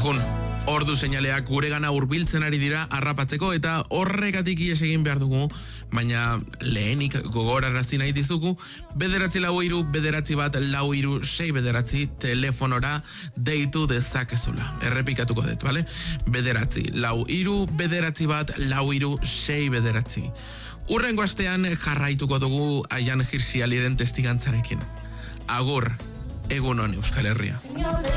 Egun, ordu seinaleak guregana hurbiltzen ari dira harrapatzeko eta horregatik ihes egin behar dugu, baina lehenik gogorarazi nahi dizugu, 943-941-6 telefonora deitu dezakezula. Errepikatuko dut, bale? 943-941-6. Urrengo astean jarraituko dugu Aian Hirsialiren testigantzarekin. Agur, egun on Euskal Herria.